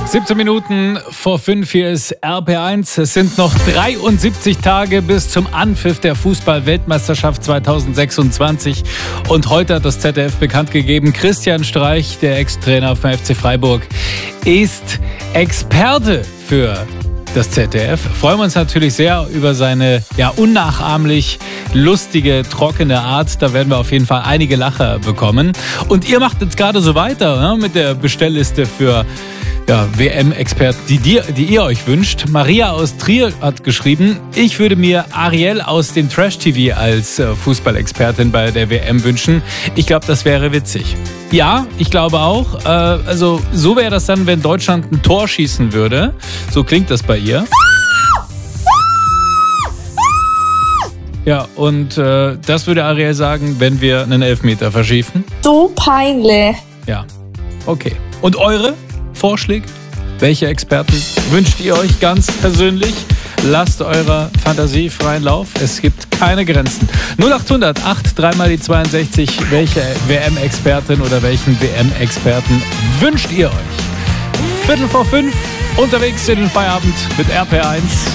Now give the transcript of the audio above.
17 Minuten vor 5, hier ist RP1. Es sind noch 73 Tage bis zum Anpfiff der Fußball-Weltmeisterschaft 2026. Und heute hat das ZDF bekannt gegeben, Christian Streich, der Ex-Trainer vom FC Freiburg, ist Experte für das ZDF. Freuen wir uns natürlich sehr über seine unnachahmlich lustige, trockene Art. Da werden wir auf jeden Fall einige Lacher bekommen. Und ihr macht jetzt gerade so weiter mit der Bestellliste für WM-Experten, die ihr euch wünscht. Maria aus Trier hat geschrieben, ich würde mir Ariel aus dem Trash-TV als Fußballexpertin bei der WM wünschen. Ich glaube, das wäre witzig. Ja, ich glaube auch. Also so wäre das dann, wenn Deutschland ein Tor schießen würde. So klingt das bei ihr. Ja, und das würde Ariel sagen, wenn wir einen Elfmeter verschießen. So peinlich. Ja, okay. Und eure Vorschläge? Welche Experten wünscht ihr euch ganz persönlich? Lasst eurer Fantasie freien Lauf. Es gibt keine Grenzen. 0800 8 mal die 62. Welche WM-Expertin oder welchen WM-Experten wünscht ihr euch? 4:45 unterwegs in den Feierabend mit RP1.